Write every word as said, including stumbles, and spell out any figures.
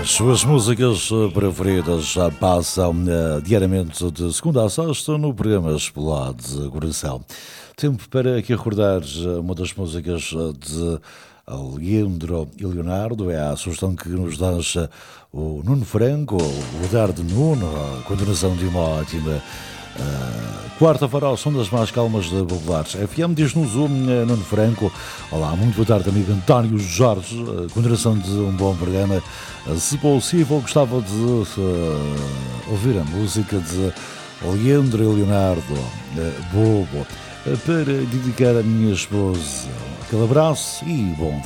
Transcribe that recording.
As suas músicas preferidas já passam uh, diariamente de segunda a sexta no programa Explode Coração. Tempo para aqui recordar uma das músicas de Leandro e Leonardo. É a sugestão que nos deixa o Nuno Franco, o Lugar de Nuno, a continuação de uma ótima Uh, quarta farol, são das mais calmas de Populares F M. Diz-nos o uh, Nuno Franco: olá, muito boa tarde, amigo António Jorge. Uh, continuação de um bom programa. Uh, se possível, gostava de uh, ouvir a música de Leandro e Leonardo, uh, Bobo, uh, para dedicar a minha esposa. Aquele abraço e bom